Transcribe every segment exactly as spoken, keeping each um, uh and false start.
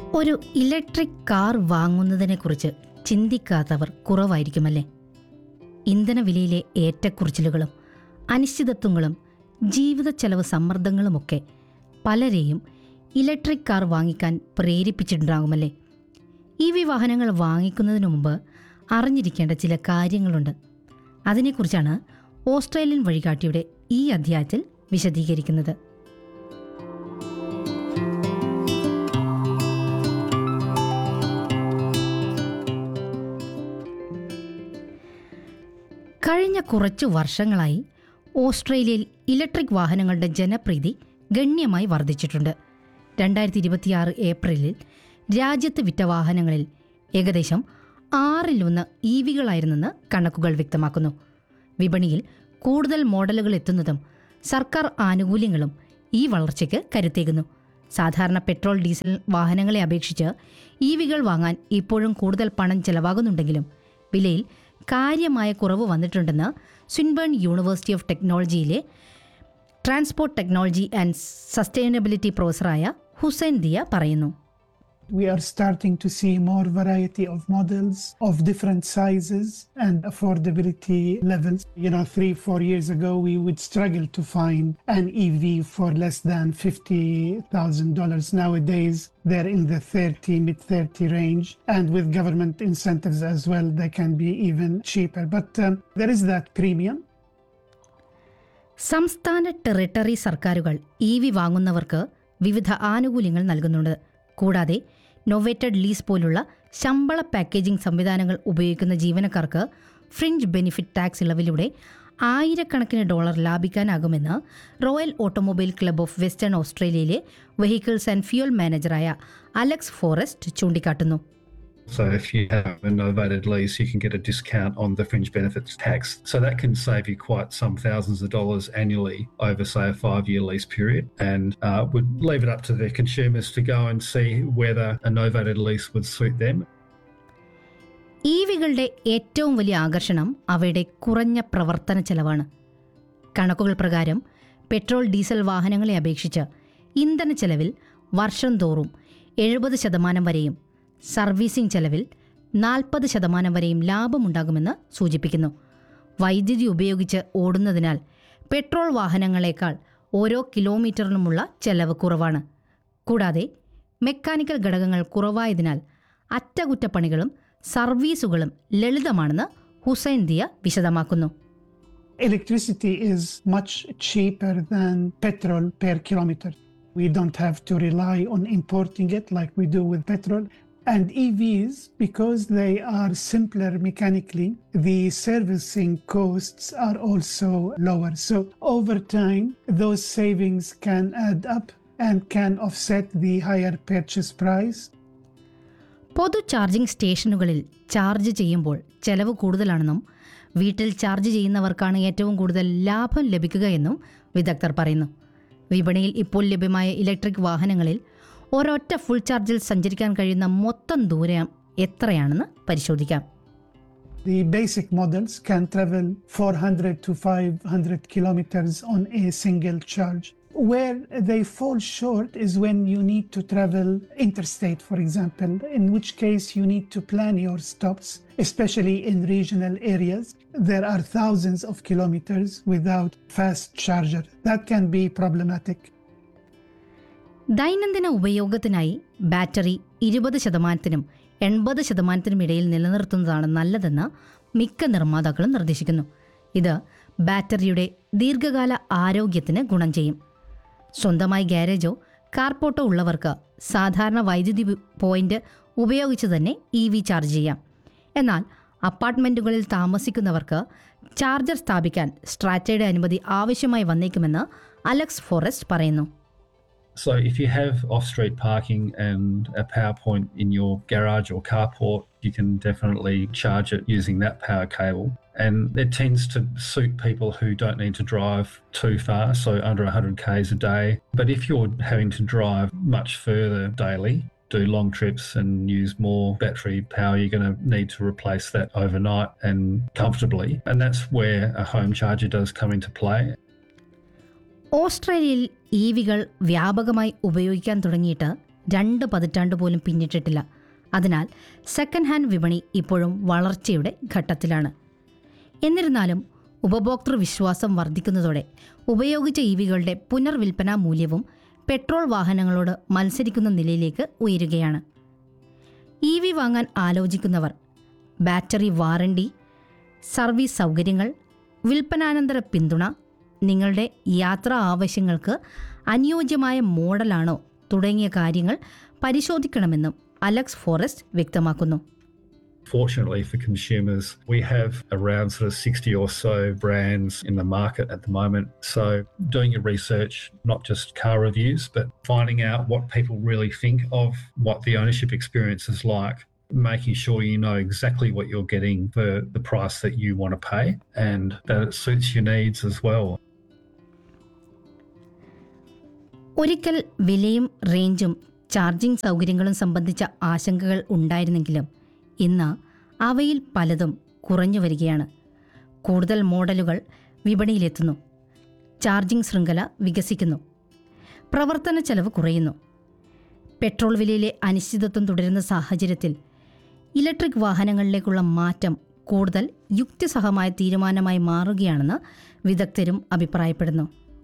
ഒരു electric car വാങ്ങുന്നതിനെക്കുറിച്ച് ചിന്തിക്കാത്തവർ കുറവായിരിക്കുമല്ലേ. ഇന്ധനവിലയിലെ ഏറ്റക്കുറിച്ചിലുകളും അനിശ്ചിതത്വങ്ങളും ജീവിത ചെലവ് സമ്മർദ്ദങ്ങളുമൊക്കെ പലരെയും ഇലക്ട്രിക് കാർ വാങ്ങിക്കാൻ പ്രേരിപ്പിച്ചിട്ടുണ്ടാകുമല്ലേ. ഇ വി വാഹനങ്ങൾ വാങ്ങിക്കുന്നതിന് മുമ്പ് അറിഞ്ഞിരിക്കേണ്ട ചില കാര്യങ്ങളുണ്ട്. അതിനെക്കുറിച്ചാണ് ഓസ്ട്രേലിയൻ വഴികാട്ടിയുടെ ഈ അധ്യായത്തിൽ വിശദീകരിക്കുന്നത്. കഴിഞ്ഞ കുറച്ചു വർഷങ്ങളായി ഓസ്ട്രേലിയയിൽ ഇലക്ട്രിക് വാഹനങ്ങളുടെ ജനപ്രീതി ഗണ്യമായി വർദ്ധിച്ചിട്ടുണ്ട്. രണ്ടായിരത്തി ഇരുപത്തിയാറ് ഏപ്രിലിൽ രാജ്യത്ത് വിറ്റ വാഹനങ്ങളിൽ ഏകദേശം ആറിലൊന്ന് ഇ വികളായിരുന്നെന്ന് കണക്കുകൾ വ്യക്തമാക്കുന്നു. വിപണിയിൽ കൂടുതൽ മോഡലുകൾ എത്തുന്നതും സർക്കാർ ആനുകൂല്യങ്ങളും ഈ വളർച്ചയ്ക്ക് കരുത്തേകുന്നു. സാധാരണ പെട്രോൾ ഡീസൽ വാഹനങ്ങളെ അപേക്ഷിച്ച് ഇ വികൾ വാങ്ങാൻ ഇപ്പോഴും കൂടുതൽ പണം ചെലവാകുന്നുണ്ടെങ്കിലും വിലയിൽ കാര്യമായ കുറവ് വന്നിട്ടുണ്ടെന്ന് Swinburne university of ടെക്നോളജിയിലെ transport technology and sustainability പ്രൊഫസറായ Hussain Diya പറയുന്നു. We are starting to see more variety of models of different sizes and affordability levels. You know, three, four years ago, we would struggle to find an E V for less than fifty thousand dollars. Nowadays, they're in the thirty, mid thirty range. And with government incentives as well, they can be even cheaper. But um, there is that premium. സംസ്ഥാന territory സർക്കാരുകൾ E V വാങ്ങുന്നവർക്ക് വിവിധ ആനുകൂല്യങ്ങൾ നൽകുന്നുണ്ട്. കൂടാതെ novated lease പോലുള്ള ശമ്പള packaging സംവിധാനങ്ങൾ ഉപയോഗിക്കുന്ന ജീവനക്കാർക്ക് ഫ്രിഞ്ച് ബെനിഫിറ്റ് ടാക്സ് ഇളവിലൂടെ ആയിരക്കണക്കിന് dollar ലാഭിക്കാനാകുമെന്ന് royal automobile club of western ഓസ്ട്രേലിയയിലെ vehicles and fuel മാനേജറായ Alex forest ചൂണ്ടിക്കാട്ടുന്നു. So if you have a novated lease, you can get a discount on the fringe benefits tax. So that can save you quite some thousands of dollars annually over, say, a five-year lease period, and uh, would leave it up to the consumers to go and see whether a novated lease would suit them. E വികളുടെ ഏറ്റവും വലിയ ആകർഷണം അവയുടെ കുറഞ്ഞ പ്രവർത്തന ചെലവാണ്. കണക്കുകൾ പ്രകാരം petrol diesel വാഹനങ്ങളെ അപേക്ഷിച്ച് ഇന്ധന ചെലവിൽ വർഷം തോറും എഴുപത് ശതമാനം വരെയും സർവീസിംഗ് ചെലവിൽ നാൽപ്പത് ശതമാനം വരെയും ലാഭമുണ്ടാകുമെന്ന് സൂചിപ്പിക്കുന്നു. വൈദ്യുതി ഉപയോഗിച്ച് ഓടുന്നതിനാൽ പെട്രോൾ വാഹനങ്ങളെക്കാൾ ഓരോ കിലോമീറ്ററിനുമുള്ള ചെലവ് കുറവാണ്. കൂടാതെ മെക്കാനിക്കൽ ഘടകങ്ങൾ കുറവായതിനാൽ അറ്റകുറ്റപ്പണികളും സർവീസുകളും ലളിതമാണെന്ന് Hussain Diya വിശദമാക്കുന്നു. Electricity is much cheaper than petrol per kilometer. We don't have to rely on importing it like we do with petrol. And E Vs, because they are simpler mechanically, the servicing costs are also lower. So over time, those savings can add up and can offset the higher purchase price. പൊതു charging സ്റ്റേഷനുകളിൽ charge ചെയ്യുമ്പോൾ ചെലവ് കൂടുതലാണെന്നും വീട്ടിൽ charge ചെയ്യുന്നവർക്കാണ് ഏറ്റവും കൂടുതൽ ലാഭം ലഭിക്കുക എന്നും വിദഗ്ധർ പറയുന്നു. വിപണിയിൽ ഇപ്പോൾ ലഭ്യമായ ഇലക്ട്രിക് വാഹനങ്ങളിൽ ഒരൊറ്റ ഫുൾ ചാർജിൽ സഞ്ചരിക്കാൻ കഴിയുന്ന മൊത്തം ദൂരം എത്രയാണെന്ന് പരിശോധിക്കാം. The basic models can travel four hundred to five hundred kilometers on a single charge. Where they fall short is when you need to travel interstate, for example, in which case you need to plan your stops, especially in regional areas. There are thousands of kilometers without fast charger. That can be problematic. ദൈനംദിന ഉപയോഗത്തിനായി battery ഇരുപത് ശതമാനത്തിനും എൺപത് ശതമാനത്തിനും ഇടയിൽ നിലനിർത്തുന്നതാണ് നല്ലതെന്ന് മിക്ക നിർമ്മാതാക്കളും നിർദ്ദേശിക്കുന്നു. ഇത് ബാറ്ററിയുടെ ദീർഘകാല ആരോഗ്യത്തിന് ഗുണം ചെയ്യും. സ്വന്തമായി ഗാരേജോ കാർപോർട്ടോ ഉള്ളവർക്ക് സാധാരണ വൈദ്യുതി പോയിന്റ് ഉപയോഗിച്ച് തന്നെ ഇ വി ചാർജ് ചെയ്യാം. എന്നാൽ അപ്പാർട്ട്മെൻറ്റുകളിൽ താമസിക്കുന്നവർക്ക് ചാർജർ സ്ഥാപിക്കാൻ സ്ട്രാറ്റയുടെ അനുമതി ആവശ്യമായി വന്നേക്കുമെന്ന് അലക്സ് ഫോറസ്റ്റ് പറയുന്നു. So if you have off-street parking and a power point in your garage or carport, you can definitely charge it using that power cable. And it tends to suit people who don't need to drive too far, so under one hundred kays a day. But if you're having to drive much further daily, do long trips and use more battery power, you're going to need to replace that overnight and comfortably. And that's where a home charger does come into play. ഓസ്ട്രേലിയയിൽ E വികൾ വ്യാപകമായി ഉപയോഗിക്കാൻ തുടങ്ങിയിട്ട് രണ്ട് പതിറ്റാണ്ട് പോലും പിന്നിട്ടിട്ടില്ല. അതിനാൽ second hand വിപണി ഇപ്പോഴും വളർച്ചയുടെ ഘട്ടത്തിലാണ്. എന്നിരുന്നാലും ഉപഭോക്തൃ വിശ്വാസം വർദ്ധിക്കുന്നതോടെ ഉപയോഗിച്ച ഇ വികളുടെ പുനർവിൽപ്പനാ മൂല്യവും പെട്രോൾ വാഹനങ്ങളോട് മത്സരിക്കുന്ന നിലയിലേക്ക് ഉയരുകയാണ്. ഇ വി വാങ്ങാൻ ആലോചിക്കുന്നവർ ബാറ്ററി വാറണ്ടി, സർവീസ് സൗകര്യങ്ങൾ, വിൽപ്പനാനന്തര പിന്തുണ, നിങ്ങളുടെ യാത്രാ ആവശ്യങ്ങൾക്ക് അനുയോജ്യമായ മോഡലാണോ തുടങ്ങിയ കാര്യങ്ങൾ പരിശോധിക്കണമെന്നും അലക്സ് ഫോറസ്റ്റ് വ്യക്തമാക്കുന്നു. Fortunately for consumers, we have around sort of sixty or so brands in the market at the moment. So doing your research, not just car reviews, but finding out what people really think of what the ownership experience is like, making sure you know exactly what you're getting for the price that you want to pay and that it suits your needs as well. ഒരിക്കൽ വിലയും റേഞ്ചും charging സൗകര്യങ്ങളും സംബന്ധിച്ച ആശങ്കകൾ ഉണ്ടായിരുന്നെങ്കിലും ഇന്ന് അവയിൽ പലതും കുറഞ്ഞു വരികയാണ്. കൂടുതൽ മോഡലുകൾ വിപണിയിലെത്തുന്നു. ചാർജിംഗ് ശൃംഖല വികസിക്കുന്നു. പ്രവർത്തന ചെലവ് കുറയുന്നു. പെട്രോൾ വിലയിലെ അനിശ്ചിതത്വം തുടരുന്ന സാഹചര്യത്തിൽ ഇലക്ട്രിക് വാഹനങ്ങളിലേക്കുള്ള മാറ്റം കൂടുതൽ യുക്തിസഹമായ തീരുമാനമായി മാറുകയാണെന്ന് വിദഗ്ധരും അഭിപ്രായപ്പെടുന്നു.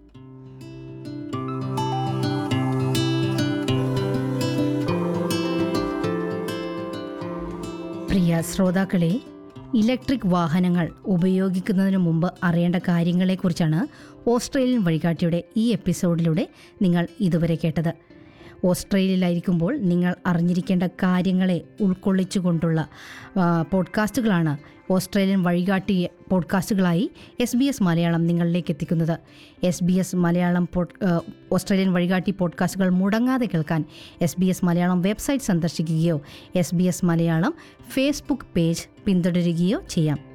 പ്രിയ ശ്രോതാക്കളെ, ഇലക്ട്രിക് വാഹനങ്ങൾ ഉപയോഗിക്കുന്നതിന് മുമ്പ് അറിയേണ്ട കാര്യങ്ങളെക്കുറിച്ചാണ് ഓസ്ട്രേലിയൻ വഴികാട്ടിയുടെ ഈ എപ്പിസോഡിലൂടെ നിങ്ങൾ ഇതുവരെ കേട്ടത്. ഓസ്ട്രേലിയയിലായിരിക്കുമ്പോൾ നിങ്ങൾ അറിഞ്ഞിരിക്കേണ്ട കാര്യങ്ങളെ ഉൾക്കൊള്ളിച്ചുകൊണ്ടുള്ള പോഡ്കാസ്റ്റുകളാണ് ഓസ്ട്രേലിയൻ വഴികാട്ടി പോഡ്കാസ്റ്റുകളായി എസ് ബി എസ് മലയാളം നിങ്ങളിലേക്ക് എത്തിക്കുന്നത്. S B S Malayalam pod Australian വഴികാട്ടി പോഡ്കാസ്റ്റുകൾ മുടങ്ങാതെ കേൾക്കാൻ S B S Malayalam website സന്ദർശിക്കുകയോ S B S Malayalam Facebook page പിന്തുടരുകയോ ചെയ്യാം.